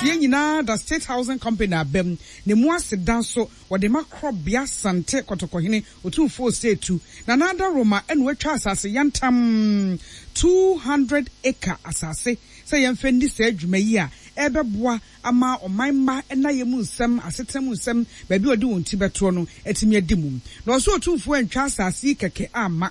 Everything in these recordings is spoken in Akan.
Fie nyina the State Housing Company abem ne mu asedan so wode makrobia sante kotokohene otumfo state 2 na nada Roma enu atwa asase yantam 200 acre asase say yemfendi se adwuma yi a ebeboa ama omanma na yemu nsem asetem nsem ba bi odi wonti beto no etimi adimum na so otumfo antwa asase keke ama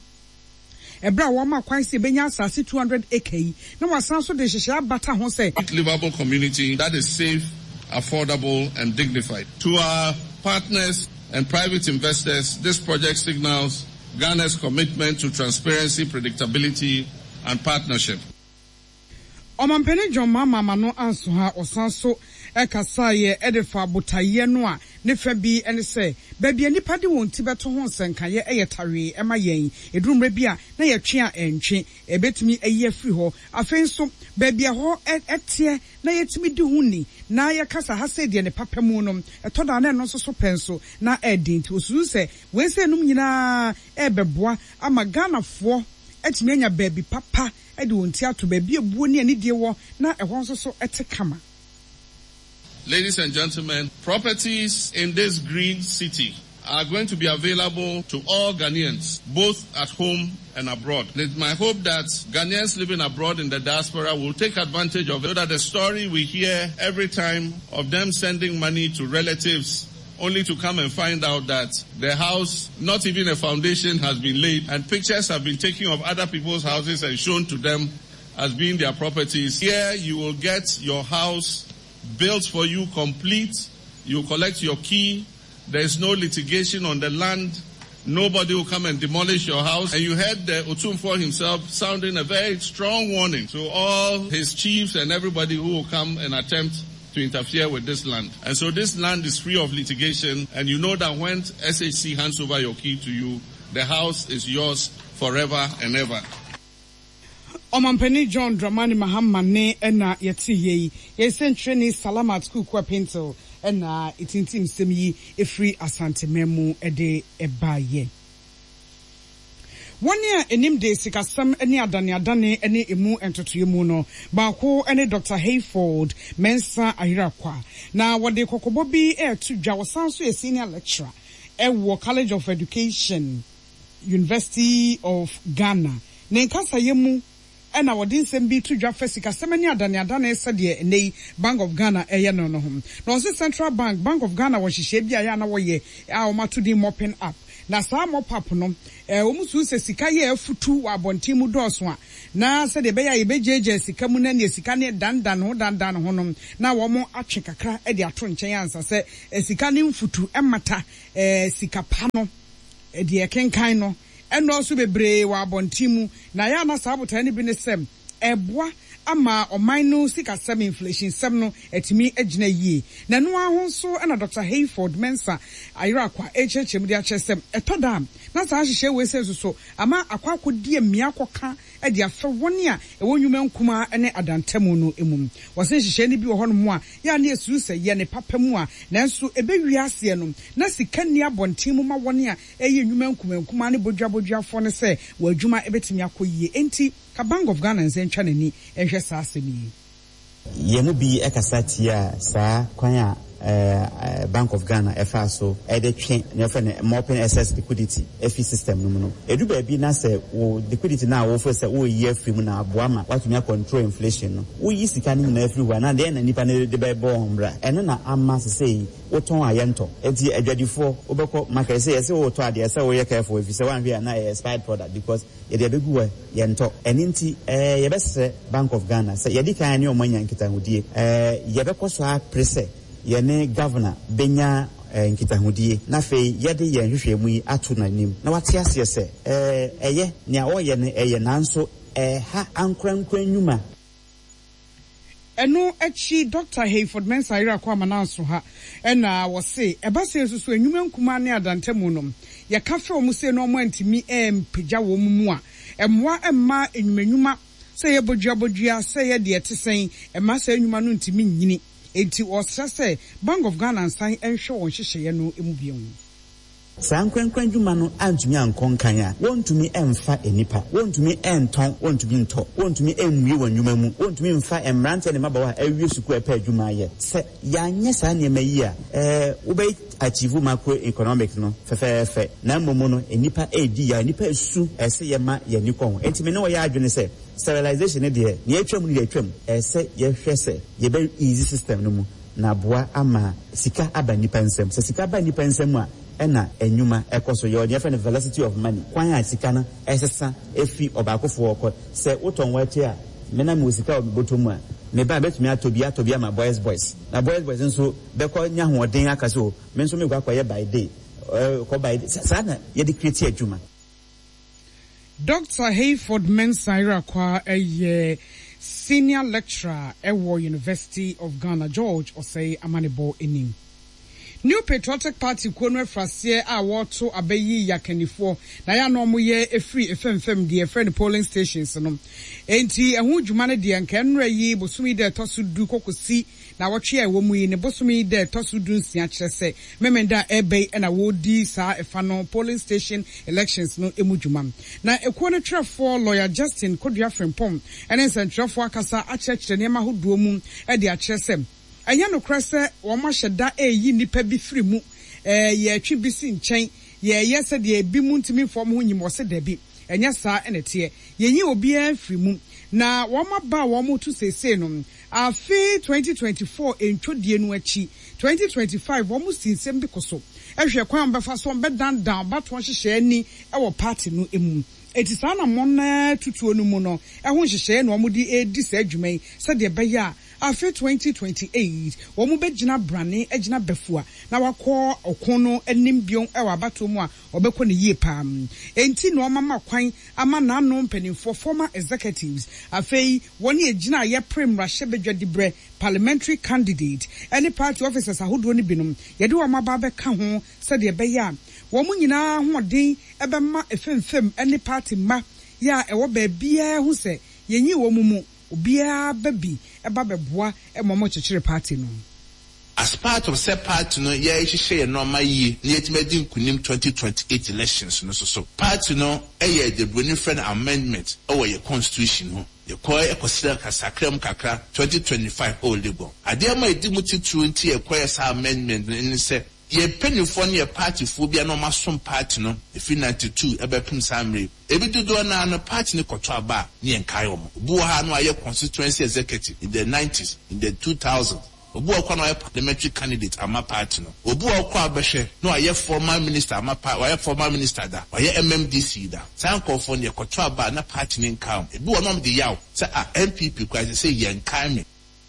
Ebra wama kwansi benya asase 200 acre na wasan so de hyehyɛ abata ho say livable community that is safe, affordable and dignified. To our partners and private investors, this project signals Ghana's commitment to transparency, predictability and partnership. Omampene John Mama no anso ha osanso ekasaye edefa botaye no a ne fa bi ene se baabi anipa de won ti beto ho nsenkaye eyetare ema yen edurumre bi a na ye twe a entwe ebetumi eyi afiri ho afenso baabi ho etie na yetimi di hu ni na ye kasa ha se de ne papemu no etoda na no so penso na edinti osu se wense num nyina ebeboa ama Ghanafo etimi anya baabi papa edi wonti ato baabi ebuo ne ani die wo na ehon so etekama. Ladies and gentlemen, properties in this green city are going to be available to all Ghanaians, both at home and abroad. It's my hope that Ghanaians living abroad in the diaspora will take advantage of it, so that the story we hear every time of them sending money to relatives only to come and find out that their house, not even a foundation has been laid, and pictures have been taken of other people's houses and shown to them as being their properties. Here you will get your house built for you complete. You collect your key. There is no litigation on the land. Nobody will come and demolish your house. And you heard the Otumfo himself sounding a very strong warning to all his chiefs and everybody who will come and attempt to interfere with this land. And so this land is free of litigation, and you know that when SHC hands over your key to you, the house is yours forever and ever. Omampeni John Dramani Mahama ne ena yeti ye yesentre ni Salamat School kwa Pinto ena itintim semi efri Asante Memu ede ebaye. One year enim de sikasam eni adane eni emu entotoyemu no baako eni Dr. Hayford Mensa Ahirakwa na wode kokobo bi to dwa wasanso a senior lecturer ewo College of Education University of Ghana ne nkasa yemu ena wodi nsem bi to dwa fasika semani adane sede nei Bank of Ghana eye no no hom no Central Bank of Ghana wo hihye bia ya na wo ye a o matudi mopping up na saa mop-up no omusu se sika ye afutu wa abontimu dɔɔso a na sɛ de be ya yebejeje sika mu na ne sika ne dandan ho no na wo mo atwe kakra e de ato nkyɛn ansa sɛ sika ne mfutu emata sika pa no e de kenkan no ɛno so bebre wa abontimu na ya na saa botane bi ne sem eboa ama oman no sika sem inflation sem no etimi agina yie na no ahonso na Dr. Hayford Mensa Ahirakwa echechemu de achesem etodam na saa hihye we se so ama akwakodi amia koka e de afa woni a ewonwuma nkuma ne adantemu no emum wose hihye ne bi wo hono a ya na esuru se ye ne papamu a nanso ebewi ase no na sika ni abontimu ma woni a eye nwuma nkuma ne bodwabodwafo ne se wa adwuma ebetimi akoyie enti ka Bank of Ghana nsentwa nani ehwe saa asemi yemu bi ekasatia saa kwan a Bank of Ghana efa so e de twen ne fa ne mopping excess liquidity FE system no no edu ba bi na se wo liquidity na wo fo se wo yi afri mu na aboa ma watumi control inflation no wo yi sika ni na afri wa na de na nipa ne de ba bo hombra eno na ama se sei wo ton ayento enti adwadifo obekọ market say yes wo to ade say wo ye careful if you say one we na expired product because ye de begu yento eninti ye bese Bank of Ghana say ye di kan ni omanya nkita hodie ye bekọ so a prese yene governor benya nkitahudie na fe yede ye hwehwe mu atu na nim na wate ase se eye nea o ye ne eye nanso ha ankrankran nyuma eno echi Dr. Hayford Mensa Ahirakwa amananso ha ena wo se ebase susu enwuma nkuma ne adantemu no ye kafe o mu se no mo antimi pagya wo mu a emwa emma enwuma se ye bodua se ye de etesen emma se enwuma no ntimi nyini enti osra se Bank of Ghana nsan enhwe won hyehye no emu biom San Quenquen Jumano Antumi and Concanya, want to me and fa enipa, want to me and tongue, want to be in talk, want to me and you when you want to me and fa and rant and Mabawa, every square pair Jumaya. Say, yes, I name a year, obey achieve macroeconomic no, fair, Namono, enipa a nipa su, as say yama, yanikon, and to me no ya say. Sterilization there, near trim, say, yes, ye very easy system no na boa ama sika aba nipa nsem se sika aba nipa nsem a ena enyuma ekoso ye odi friend velocity of money kwan a sika na esesa efi obakofo okọ se uton wachi a mena mu sika obotom a me ba betumi atobia ama boys na boys nso beko nya hoden akase o me nso me gwa by day ko by day sa na ye de create adwuma. Dr. Hayford Mensah Irakwa senior lecturer at University of Ghana, George Osei Amanebo Enim. New Patriotic Party Kwenwe Frasie a wato abeyi yakenifo na ya no mo ye efri efemfem de friend polling stations no. Enti ehu dwumane de nkanra yi bosumi de tosu du kokosi na wotwe a womu yi ne bosumi de tosu du nsia kyerese memenda ebe na wodi sa efa no polling station elections no emudwuma. Na ekuo ne trefo lawyer Justin Kodua Frimpom ene sentrefo akasa akyerkyere ne ma hoduo mu e de akyerese anya no krese wo ma hyeda eyi nipa bi firi mu ye atwi bi si nkyɛn ye yese de bi mu ntimi fom ho nyim wose da bi enya saa enete yenyi obi afiri mu na wo ma ba wo mo to sese no afi 2024 entwodie no achi 2025 wo mo sinsem bi koso ehwe kwan befa so be dan bato hyehyɛ ani wo party no emu eti saa na mona tutuo no mu no ɛho hyehyɛ na wo mo di edi saa adwuman sɛ de be ya after 2028 wo mu begina brane agina befua na wakɔ okono anim bion ɛwɔ abato mu a obekɔ ne yie pam enti no mama kwan ama na no mpanimfo former executives afei wɔne agina ye prem rahye bedwadi bre parliamentary candidate any party officers ahodo ne binom yɛde wɔn aba bɛka ho sɛ de be ya wo mu nyinaa hoden ɛbɛma efemfem any party ma ya ɛwɔ ba bia ho sɛ yenyi wo mu obia baby eba beboa emomo chechire party no. As part of said party no ye hihye normal yi na yetimedi nkunim 2028 elections no so party no the brony friend amendment over your constitution no the call ekosira kasakram kakra 2025 o legal ade ma edimuti 20 ekwa sa amendment ni say ye penifo ne party fo bia no masom party no efi 92 ebepim samre ebi dodo na no party ne koto aba ne enkai omo obu ha no aye constituency executive in the 90s in the 2000s obu akwa no aye parliamentary candidate ama party no obu akwa abehwe no aye former minister ama aye former minister da aye MMDC da sankofo ne koto aba na party ne enkai ebi wonom de yaw say MPP kwa say ye enkai me.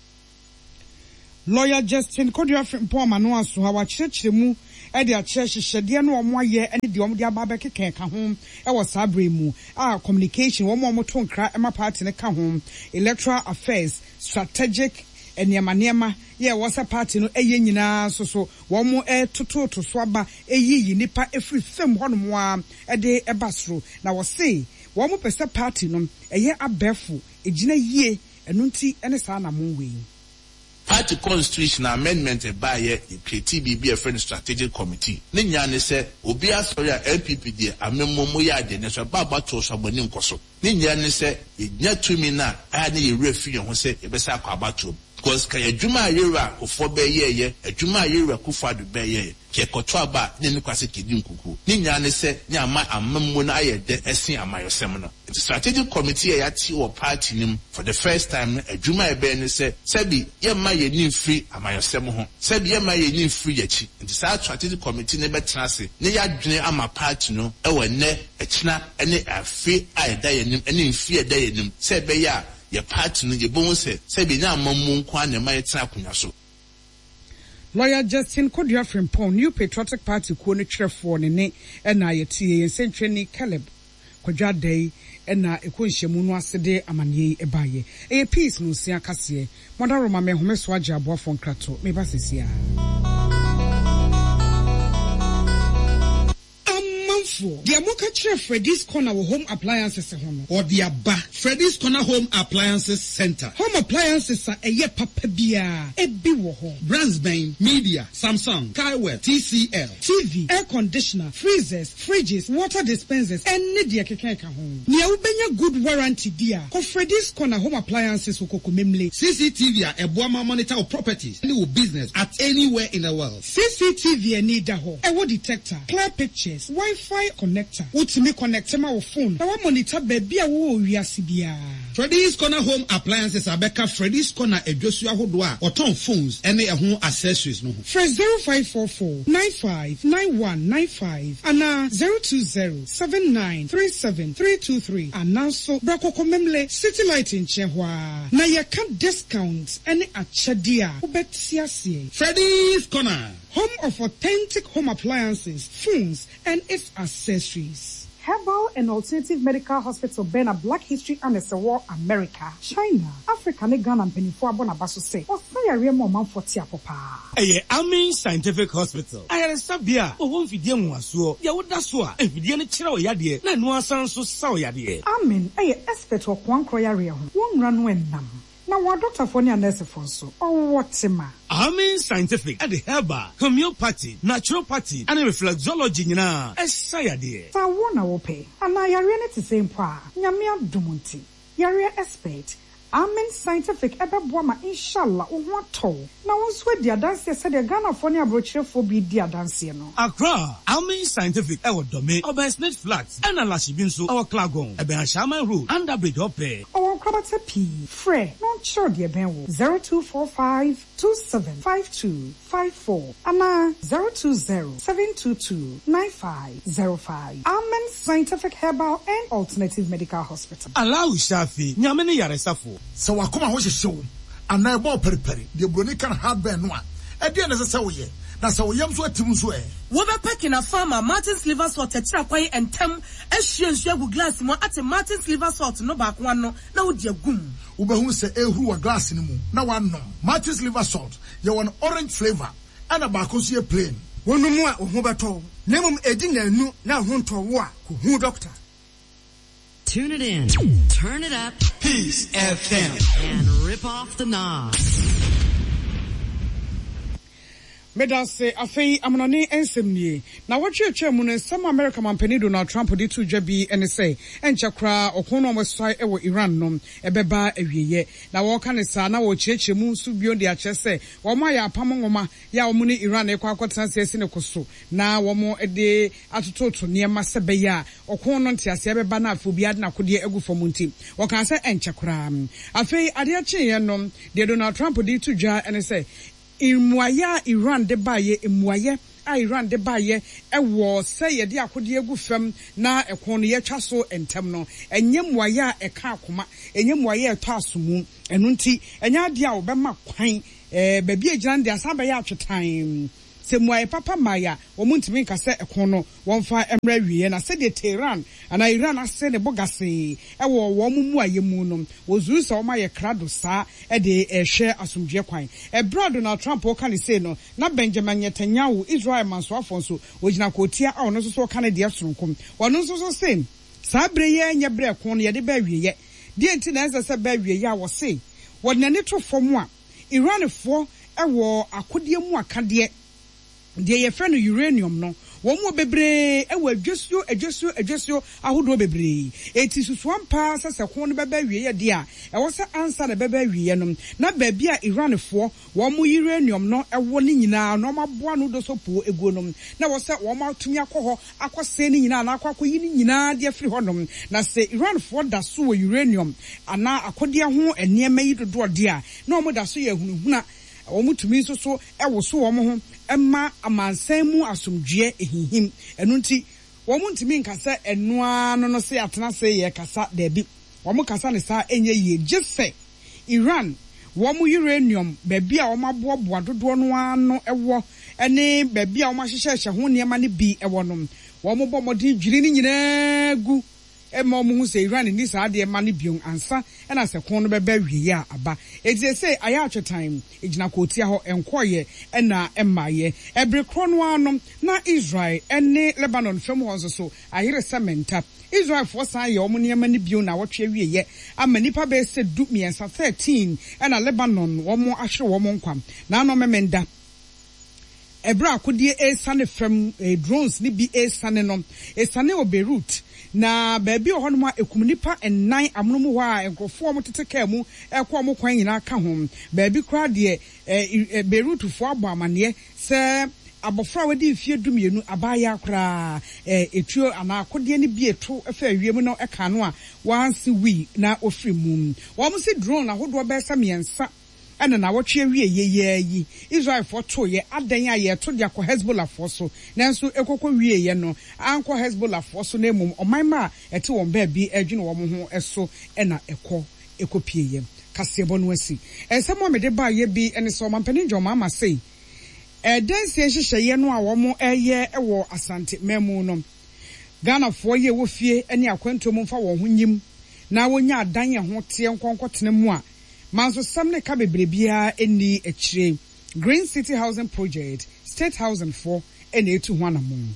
Lawyer Justin Kodua Frimpom ano aso ha wakyerɛkyerɛ mu de akyerɛhyehyɛdeɛ no ɔmo ayɛ ne de ɔmo de aba bɛkeka ka ho wɔ sabre mu a communication wɔn to nkra ma party ne ka ho electoral affairs strategic nneɛma yɛ wɔsa party no ɛyɛ nyinaa so wɔn tototo so aba ɛyi nipa efiri fam hɔnom a de ɛba soro na wɔse wɔn pɛsɛ party no ɛyɛ abɛɛfo egyina yie ɛno nti ɛne saa na mo wei. Party constitution amendment by a KTB a friend strategic committee. Ninya ne se obi asori a MPP de amemmo ya de ne so baba to so abonim koso. Ninya ne se nya tumi na a ne ye refi ho se e be sa akwa abato. Because ka adwuma ayera ofo be ye adwuma ayera kufa do be ye ke koto aba ne ne kwase kedi nkuku. Ninya ne se nya ama amemmo na aye de esen amayosem no. The strategic committee ya ti o party nim for the first time adwuma e be ne se sabi ye ma ye ni free amayosem ho sabi ye ma ye ni free yachi. The strategic committee ne betena se ne ya dwene ama party no e wo ne ekina ene afi aida ye nim ene mfi eda ye nim se be ya ye party no ye bon se sabi nya amammu nkwa ne ma ye tena akunya so. Lawyer Justin Kodua Frimpom New Patriotic Party ko ne twerɛfoɔ ne na yɛtie yɛn sentwani Caleb Kodua Day na ekonhyemu no asede amanye ebaye peace no sia kase modaroma me home so agye aboafo nkrato me ba sesia for the Amoka Chef Freddy's Corner home appliances or the Abba Freddy's Corner Home Appliances Center. Home appliances are a ye papa bia e bi wo ho. Brandsbane, Media, Samsung, Kaiweb, TCL, TV, air conditioner, freezers, fridges, water dispensers, and media kekeka home. Nia ubenya good warranty dia. Ko Freddy's Corner home appliances ukoko memle. CCTV a Boama monitor of properties any business at anywhere in the world. CCTV any da ho. Ewo detector, clear pictures, Wi-Fi connector. Utimi connect ma wo phone. Na wa monitor baby a wo wiase bia. Freddy's Corner Home Appliances Abeka Freddy's Corner Ejosu ahodoa or ton phones any ho accessories no. Fresh 0544 959195 and 02079373323 and now so brako komemle City Light in Chehwa. Na ya can discounts any achadia ubetiasie. Freddy's Corner, home of authentic home appliances, phones and its accessories. Herbal and Alternative Medical Hospital Bena Black History and War America, China, Africa, Ghana and Penifua Bonabaso say, or fire remo man for Tiapopa. Amin Scientific Hospital. I had a sabia, or one video was ya would that's what, if you didn't chill yadi, na no sound so sour yadi. Amin, expert of one croyaria, one run when nam. Now, what Dr. Fonia Nurse Fonso, or what's ma? Amin Scientific at the Herbal, Homeopathy, Naturopathy, and Reflexology, na, as Sayadi. So I wanna pay, and I are in the same pa, Yamia Dumunti, Yaria expert. Amen Scientific Ebabwama inshallah uwato. Na wonswe dia dance said the Ghana Fonia brochure for be dia dance no. Accra, Amen Scientific ewo dome, Obersnet Flats, and Alashibinso, our Klagon, Eben Shaman Road, and a bit ope. Our Krabata P, Frey, non sure dear Benwo, 0245-275254, Anna 020-722-9505. Amen Scientific Herbal and Alternative Medical Hospital. Allow Shafi, Nyamene Yaresafo. So wakoma ho hyehyew ana ebo periperi de broni kan hardware no a e de na sese wo ye na se wo yam so atim so e wo be packing a farmer Martin's liver salt tetira kwai entem ehwie nsu agu glass mu ate Martin's liver salt no ba ko no na wo di agum wo be hu se ehuru wa glass ni mu na wa no Martin's liver salt ye won orange flavor ana ba ko so ye plain wonu mu a ho beto na mum edi na nu na ho nto wo a ko hu doctor. Tune it in, turn it up, Peace FM, and rip off the knobs. Medase afei amanane ensemnie na wachwe mu ne some America mampani Donald Trump de to dwabi ene say enchakra okono mwesai ewo Iran nom ebeba awieye na wo ka ne sa na wo cheche mu nsu bio de ache se wo ma ya apamongoma ya wo mu ne Iran ekwa akota se ne koso na wo mo de atototo ne ma sebe ya okono ntiase ebeba na afobia na kodie egu fomunti wo ka se enchakra afei ade ache ye nom de Donald Trump de to dwa ene say Imuaya Iran de baye imuaye a Iran de baye ewo se ye de akode egu fam na ekon ye twa so entem no enye muaya eka akoma enye muaya eto asomu enu nti enya de a obema kwan baabi agiran de asaba ya atwetan se muaye papa maya omuntimi nkase ekon no wonfa emra wiye na se de Tehran ana Iran ase ne bogase ewo wo muaye mu no wozuru se omaye krado sa de ehwe asomdwe kwan ebra Donald Trump o kan say no na Benjamin Netanyahu Israel manso afonso ogina kotia a ono so kan de asonkom wono so say sabre ye nya bre kon ye de ba wiye de enti na se ba wiye a wo say wonane to fom a Iran fo ewo akode mu akade de ye fe no uranium no wo mo bebre ewo adwesio ahodo bebre eti susuampa sase ko no beba wiye de a ewo se ansa na beba wiye no na baabi a Iran fo wo mo uranium no ewo ni nyina no maboa no do so po egu no na wo se wo ma tumi akọ akose ni nyina na akọ yi ni nyina de afiri ho no na se Iran fo da so wo uranium ana akode ho enema yi dodo de a na wo da so ye hunhuna wo mutumi so ewo so wo mo ho emma amansan mu asomdwe ehihim enu nti wo muntimi nkasa enua no se atena se ye kasa debi wo mo kasa ne sa enye ye gese Iran wo mo uranium baabi a wo maboaboa dodo no ano ewo ene baabi a wo mahyehyehye ho niema ne bi ewo no wo mo bomodin dwiri ni nyina gu ema omo hu se Iran ni sa ade ma ne bion ansa na se kon no beba wie ya aba eti se aya atwe time ejina kotia ho enkoye na emaye ebre krono anom na Israel ene Lebanon fam ho so ahire sementa Israel for san ye omo niam ne bion na wotwe wie ye ama nipa be se du miensa 13 na Lebanon omo ahwe omo nkwam na no memenda ebra akodie esane fam drones ni bi esane no esane o Beirut na baabi o hono ma ekumnipa ennan amono ho a enkrofo mo tete ka mu ekwo mo kwan nyina ka ho baabi kra de Beirut fo abo amane se abofra wadi fie dumienu abaya akra etuo ana akodie ne bi eto efa awiem no eka no a wansi wi na ofri mu wo mo se drone ahodo be sa miensa ana na wotwe wie yeyi Israel for to ye adan aye to dia ko Hezbollah for so nanso ekokọ wie ye no anko Hezbollah for so na emum omanma ete won ba bi adwene wo ho eso na ekopie ye kasebo no asi ensemo me de ba ye bi ene so mampani jo mama sei dansi ehihye ye no a wo mo eye ewo Asante memu no Ghana for ye wo fie ene akwanto mu fa wo ho nyim na wonya adan ye ho tie nkonkotene mu a manso samne ka bebrebia eni echire Green City Housing Project State Housing for ene etu ho anamon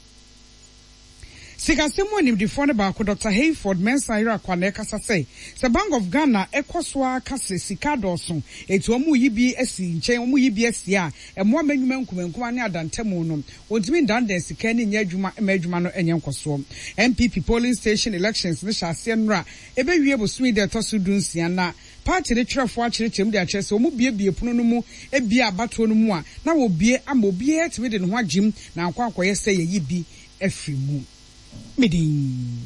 Sikasemu anim di fone ba ko Dr. Hayford Mensa ira kwa na kasa say the Bank of Ghana ekosoa kase sika doso etu omu yibi esi nchen omu yibi esi a emo amanyuma nkumenkum ne adantemu no ontimi ndanda sika ne nya adwuma adwuma no enye nkoso MPP polling station elections ne hyase nra ebewie bosumi de to so dunsia na party de twefo akyerechim de akyerese omu biebie pono no mu ebia abato no mu a na wo bie ama obie etimi de no ho agim na akwakoye say ye yibi afri mu Midin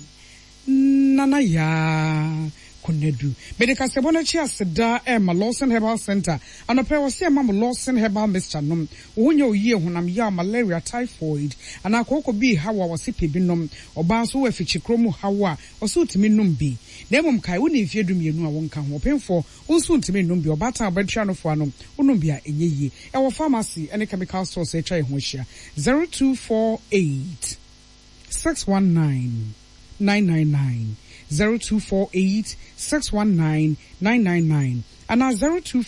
Nana ya Kunedu Medica Sabona Chia Seda Emma Lawson Herbal Center and a pair of Mamma Lawson Herbal Mr. Num Unyo ye when I'm ya malaria typhoid and I coco be how I was sippy binum or banso if it's chromo hawa or suit me numbi. Nemum kai uni if you do me no one can open for unsoon to me numbi or bata bedchano for no unumbia in ye our pharmacy and a chemical source a try hosha 0248 619-999 0248-619-999 and our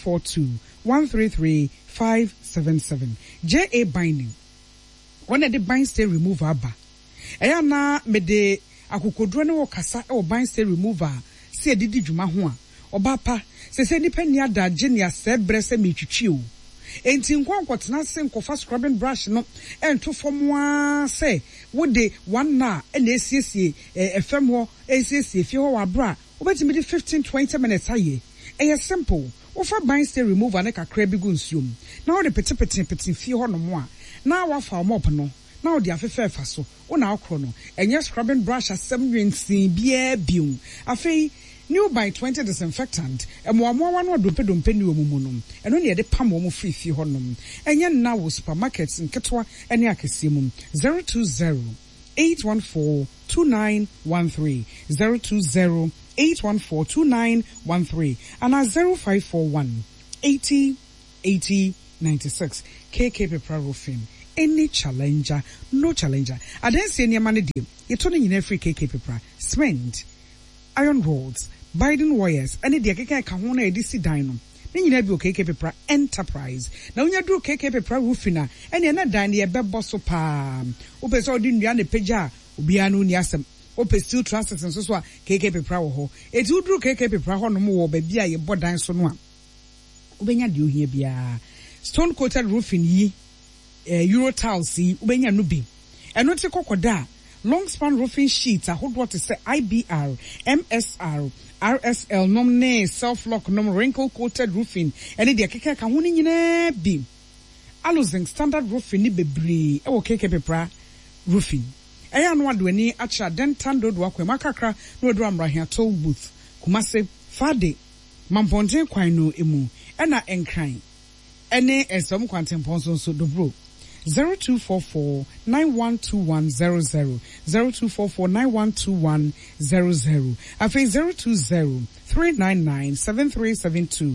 0242-133-577 J.A. Binding one of the bind stay remover ba na me de akokodro ne wo kasa e wo bind stay remover se didi dwuma ho a oba pa se nipa ni ada genia se brese metwitwi o enti nkwankotena se nkofa scrubbing brush no ento fomwa se wode one na na esiesie efem ho esiesie fi ho wabra obetimi di 15-20 minutes aye simple ofa bind stay remover na kakra bi gu nsuom na wo de pete fi ho no mo a na wafa mop no na wo de afefa so wo na akro no enye scrubbing brush asem nwensin bia biun afei new by 20 disinfectant emwamwa no dompe ni omumu no eno ne de pam wo free fi honom enye na wo supermarkets nketwa ene akese mu 020-814-2913 020-814-2913 and 0541-80-80-96 KK Pepra Roofing any challenger no challenger adanse eni amane die yeto ne nyina free KK Pepra cement iron rods Biden wires any de keke ka ho na edisi dan no ne nyina bi o KK Pepra enterprise na unya duro KK Pepra roofing ene na dan ne ebebo so pa o pese odi nnua ne pagya obi anu ni asem o pese steel transit nso so a KK Pepra wo ho eti uduro KK Pepra ho no mo wo ba bia ye bodan so no a obenya de ohia bia stone coated roofing yi Euro tiles yi obenya no bi eno te kokoda long span roofing sheets ahodo to say IBR MSR RSL nomne self lock nom wrinkle coated roofing ene de keke ka ho ni nyina bi Aluzing standard roofing ni bebre e wo KK Pepra roofing eya no ado ani acha dentando do akwa makakra no do amrahia toll booth Kumase Fade Mamponten kwan no emu ena enkran ene esom kwantempo so dobro 0244-912100 0244-912100 afi 020-399-7372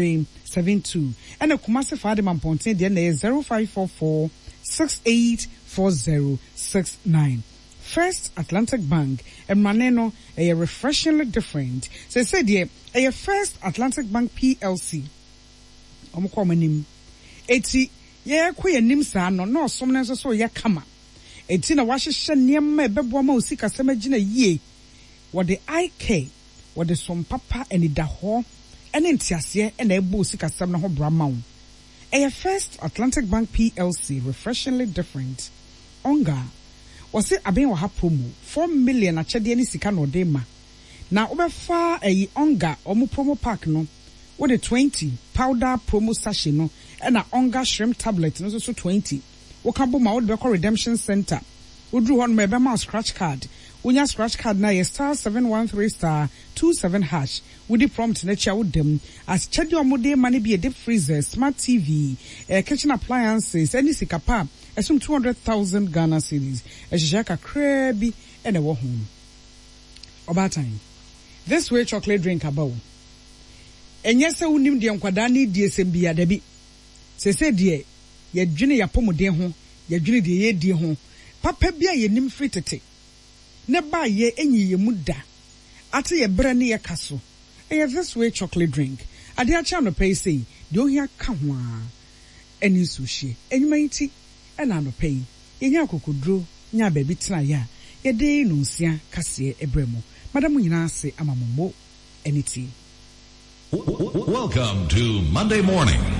020-399-7372 ene Kumase Fade Mamponten de na 0544-68 4069. First Atlantic Bank and Maneno a refreshingly different. So said ye a First Atlantic Bank PLC. Omokomanim. Eti ye kwe nim sa no somne so ye kama. Eti na wahye niam ebebo ma osika semagina ye. What the IK, what the some papa and the ho, and in Tiasie and a bosika sam na ho bramau. A First Atlantic Bank PLC refreshingly different. Onga was it abin wa ha promo 4 million a chede ni sika no de ma. Na obefa a onga omu promo pack no with the 20 powder promo sachet no and a onga shrimp tablet no so 20. Wakabo ma would be redemption center. Udru hon me be ma scratch card. Unya scratch card na ye star 713*27 hash. Woody prompt na chia wudem as chedi omude money be a deep freezer, smart TV, kitchen appliances, any sikapa, assume 200,000 Ghana cedis. Eshaka krebi and a wo home. About time. This way chocolate drink about. And yes, I unim di nkwadani di esembia debi. Se die ye dwene ya pomode ho, ye dwene de ye di ho. Papa bia ye nim fritete. Ne ba ye enyi ye muda. Ate ye bre ne ye kaso. This way chocolate drink. Ade acha no pay say, de ohia ka ho a. Eni sushi, enyuma iti, ena no pay. Ye nya kokodro, nya baby tena ya. Ye de no nsia kase ebremo. Madam nyina ase amamombo eniti. Welcome to Monday Morning